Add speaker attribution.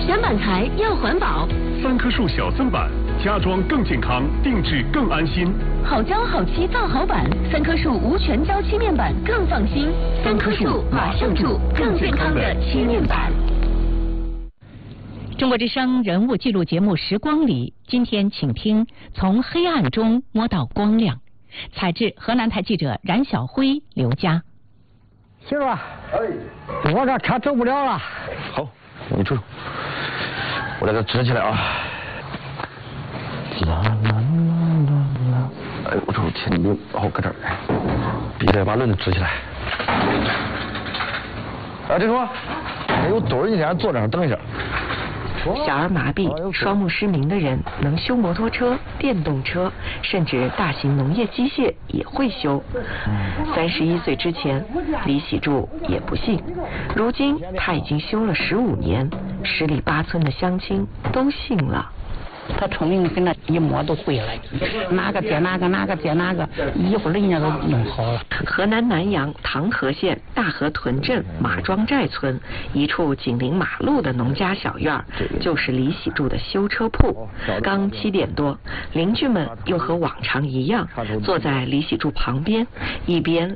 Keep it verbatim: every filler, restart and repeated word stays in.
Speaker 1: 选板材要环保。
Speaker 2: 三棵树小增板，家装更健康，定制更安心。
Speaker 1: 好胶好漆造好板，三棵树无全胶漆面板更放心。三棵树马上住更健康的漆面板。
Speaker 3: 中国之声人物记录节目《时光里》，今天请听从黑暗中摸到光亮。采制河南台记者冉晓辉、刘佳。
Speaker 4: 媳妇儿，哎，我这车走不了了。
Speaker 5: 好，你住，我来给它支起来啊。啦啦啦啦啦！哎，我这前轮，好搁这儿，必须得把轮子支起来。哎，这说，有墩儿，你先坐这儿等一下。
Speaker 6: 小儿麻痹、双目失明的人能修摩托车、电动车，甚至大型农业机械也会修。三十一岁之前，李喜柱也不信，如今他已经修了十五年，十里八村的乡亲都信了。
Speaker 7: 他聪明的很了，一摸都会了，哪个接哪个，哪个接哪个，一会儿人家都弄好了。
Speaker 6: 河南南阳唐河县大河屯镇马庄寨村一处紧邻马路的农家小院，就是李喜柱的修车铺。刚七点多，邻居们又和往常一样，坐在李喜柱旁边，一边